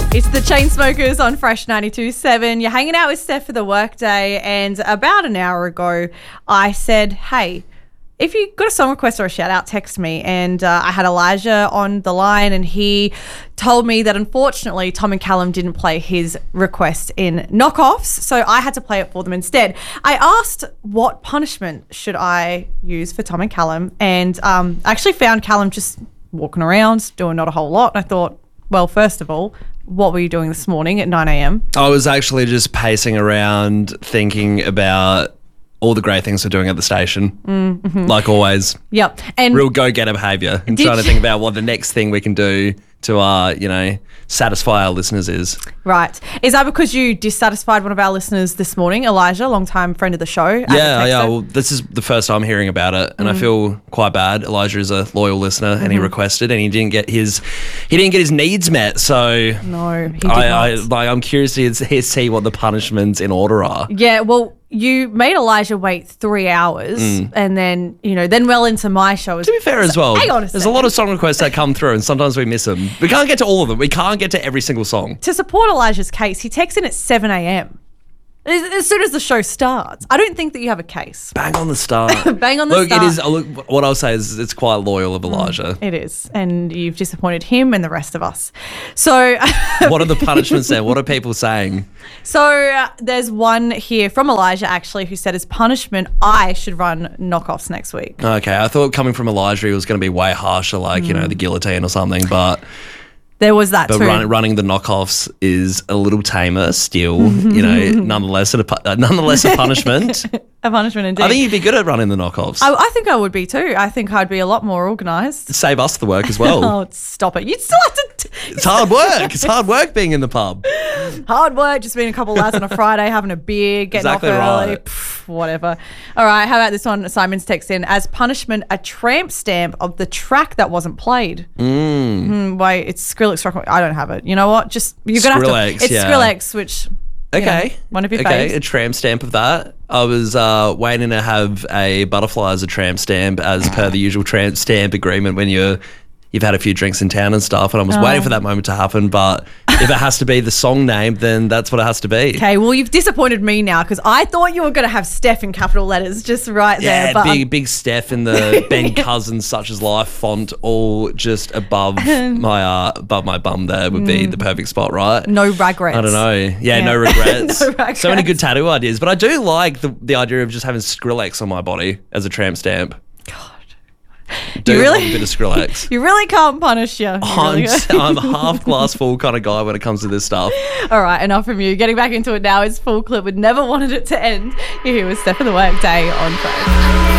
It's the Chainsmokers on Fresh 92.7. You're hanging out with Steph for the workday, and about an hour ago, I said, hey, if you got a song request or a shout out, text me. And I had Elijah on the line, and he told me that unfortunately Tom and Callum didn't play his request in Knockoffs, so I had to play it for them instead. I asked what punishment should I use for Tom and Callum, and I actually found Callum just walking around, doing not a whole lot. And I thought, well, first of all, what were you doing this morning at 9 a.m? I was actually just pacing around thinking about all the great things we're doing at the station, like always. Yep. And real go-getter behaviour and trying to think about what the next thing we can do to, satisfy our listeners is. Right. Is that because you dissatisfied one of our listeners this morning, Elijah, long-time friend of the show? Yeah. Well, this is the first time hearing about it, and I feel quite bad. Elijah is a loyal listener, and he requested, and he didn't get his needs met. So no, he did not. I'm curious to see what the punishments in order are. Yeah. Well, you made Elijah wait 3 hours, and then then well into my show. To be fair as well, hang on there's a lot of song requests that come through, and sometimes we miss them. We can't get to all of them. We can't get to every single song. To support Elijah's case, he texts in at 7 a.m. as soon as the show starts. I don't think that you have a case. Bang on the start. Bang on the start. It is. Look, what I'll say is it's quite loyal of Elijah. It is, and you've disappointed him and the rest of us. So, what are the punishments then? What are people saying? So there's one here from Elijah actually who said as punishment I should run Knockoffs next week. Okay, I thought coming from Elijah it was going to be way harsher, like the guillotine or something, but. There was that too. But running the Knockoffs is a little tamer still, nonetheless a punishment. A punishment indeed. I think you'd be good at running the Knockoffs. I think I would be too. I think I'd be a lot more organised. Save us the work as well. Oh, stop it. You'd still have to... It's hard work. It's hard work being in the pub. Hard work, just being a couple of lads on a Friday, having a beer, getting off early, whatever. All right, how about this one? Simon's text in, as punishment, a tramp stamp of the track that wasn't played. Wait, it's Skrillex Rock. I don't have it. You know what? Just you're gonna have to. It's Skrillex, which one of your faves. A tramp stamp of that. I was waiting to have a butterfly as a tramp stamp, as per the usual tramp stamp agreement when you've had a few drinks in town and stuff, and I was waiting for that moment to happen, but if it has to be the song name, then that's what it has to be. Okay, well, you've disappointed me now because I thought you were going to have Steph in capital letters just right there. Yeah, big Steph in the Ben Cousins Such As Life font, all just above my bum there would be the perfect spot, right? No regrets. I don't know. Yeah. No regrets. No regrets. So many good tattoo ideas, but I do like the idea of just having Skrillex on my body as a tramp stamp. Do love a bit of Skrillex. You really can't punish you. I'm a half glass full kind of guy when it comes to this stuff. All right, enough from you. Getting back into it now is Full Clip. Would never wanted it to end. You're here with Steph of the Workday on Fresh.